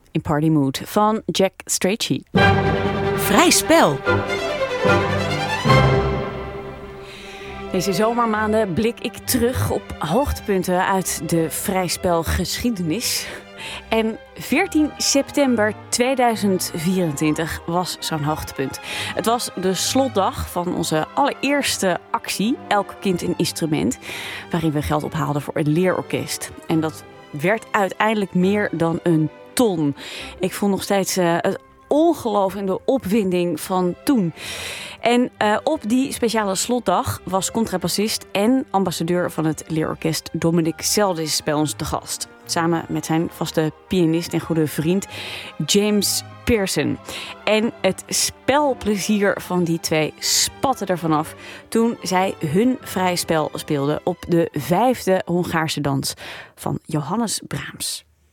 in Party Mood van Jack Strachey. Vrij spel. Deze zomermaanden blik ik terug op hoogtepunten uit de vrijspelgeschiedenis. En 14 september 2024 was zo'n hoogtepunt. Het was de slotdag van onze allereerste actie, Elk Kind een Instrument, waarin we geld ophaalden voor het leerorkest. En dat werd uiteindelijk meer dan een ton. Ik voel nog steeds het ongeloof in de opwinding van toen. En op die speciale slotdag was contrabassist en ambassadeur van het leerorkest Dominic Zeldis bij ons te gast. Samen met zijn vaste pianist en goede vriend James Pearson. En het spelplezier van die twee spatte ervan af toen zij hun vrij spel speelden op de 5e Hongaarse dans van Johannes Brahms.